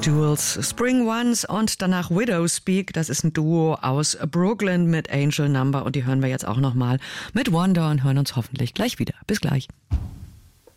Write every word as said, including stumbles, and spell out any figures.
Jules, Spring Once und danach Widow Speak. Das ist ein Duo aus Brooklyn mit Angel Number und die hören wir jetzt auch nochmal mit Wonder und hören uns hoffentlich gleich wieder. Bis gleich.